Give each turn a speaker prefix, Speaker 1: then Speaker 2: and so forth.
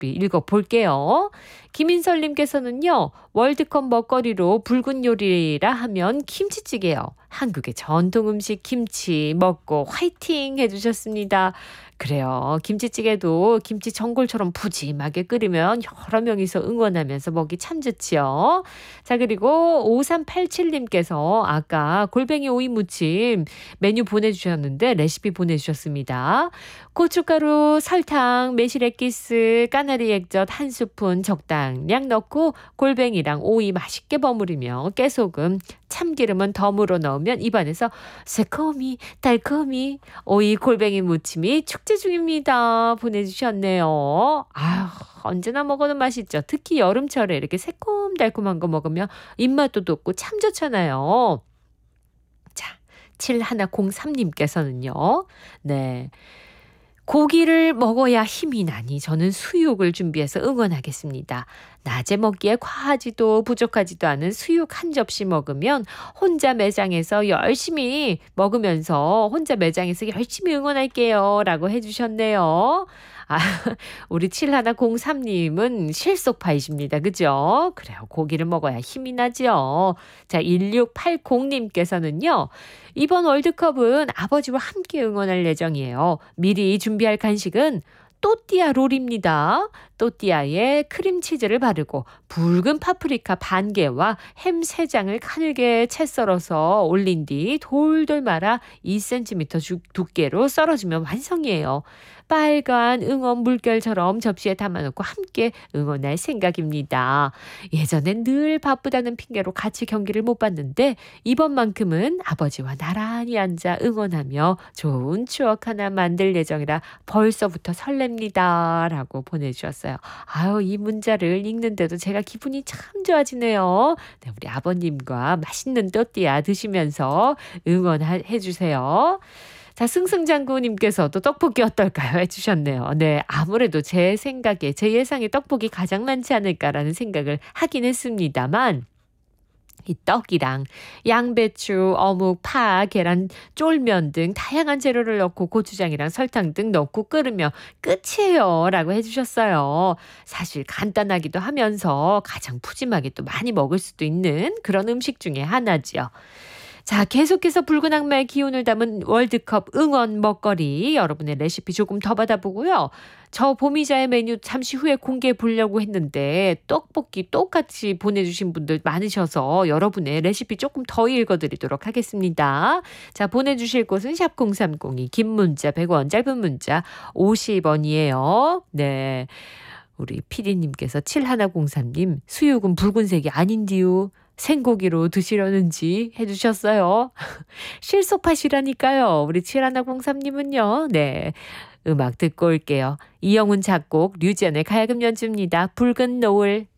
Speaker 1: 레시피 읽어볼게요. 김인설님께서는요. 월드컵 먹거리로 붉은 요리라 하면 김치찌개요. 한국의 전통 음식 김치 먹고 화이팅 해주셨습니다. 그래요. 김치찌개도 김치 전골처럼 푸짐하게 끓이면 여러 명이서 응원하면서 먹기 참 좋지요. 자, 그리고 5387님께서 아까 골뱅이 오이 무침 메뉴 보내주셨는데 레시피 보내주셨습니다. 고춧가루, 설탕, 매실액기스, 까나리 액젓 한 스푼 적당량 넣고 골뱅이랑 오이 맛있게 버무리며 깨소금, 참기름은 덤으로 넣으면 입안에서 새콤이 달콤이 오이 골뱅이 무침이 축제 중입니다. 보내주셨네요. 아유, 언제나 먹어도 맛있죠. 특히 여름철에 이렇게 새콤달콤한 거 먹으면 입맛도 돋고 참 좋잖아요. 자, 7103님께서는요. 네. 고기를 먹어야 힘이 나니 저는 수육을 준비해서 응원하겠습니다. 낮에 먹기에 과하지도 부족하지도 않은 수육 한 접시 먹으면 혼자 매장에서 열심히 먹으면서 혼자 매장에서 열심히 응원할게요. 라고 해주셨네요. 아, 우리 7103님은 실속파이십니다. 그죠? 그래요. 고기를 먹어야 힘이 나죠. 자, 1680님께서는요. 이번 월드컵은 아버지와 함께 응원할 예정이에요. 미리 준비할 간식은 또띠아 롤입니다. 또띠아에 크림치즈를 바르고 붉은 파프리카 반 개와 햄 3장을 가늘게 채 썰어서 올린 뒤 돌돌 말아 2cm 두께로 썰어주면 완성이에요. 빨간 응원 물결처럼 접시에 담아놓고 함께 응원할 생각입니다. 예전엔 늘 바쁘다는 핑계로 같이 경기를 못 봤는데 이번만큼은 아버지와 나란히 앉아 응원하며 좋은 추억 하나 만들 예정이라 벌써부터 설렙니다. 라고 보내주셨어요. 아유, 이 문자를 읽는데도 제가 기분이 참 좋아지네요. 네, 우리 아버님과 맛있는 또띠아 드시면서 응원해 주세요. 자, 승승장구님께서도 떡볶이 어떨까요? 해주셨네요. 네, 아무래도 제 생각에, 제 예상에 떡볶이 가장 많지 않을까라는 생각을 하긴 했습니다만, 이 떡이랑 양배추, 어묵, 파, 계란, 쫄면 등 다양한 재료를 넣고 고추장이랑 설탕 등 넣고 끓으면 끝이에요. 라고 해주셨어요. 사실 간단하기도 하면서 가장 푸짐하게 또 많이 먹을 수도 있는 그런 음식 중에 하나지요. 자, 계속해서 붉은 악마의 기운을 담은 월드컵 응원 먹거리 여러분의 레시피 조금 더 받아보고요. 저 보미자의 메뉴 잠시 후에 공개해 보려고 했는데 떡볶이 똑같이 보내주신 분들 많으셔서 여러분의 레시피 조금 더 읽어드리도록 하겠습니다. 자, 보내주실 곳은 샵0302 긴 문자 100원 짧은 문자 50원이에요. 네, 우리 PD님께서 7103님 수육은 붉은색이 아닌디요. 생고기로 드시려는지 해주셨어요. 실속파시라니까요. 우리 7103님은요. 네, 음악 듣고 올게요. 이영훈 작곡, 류지연의 가야금 연주입니다. 붉은 노을.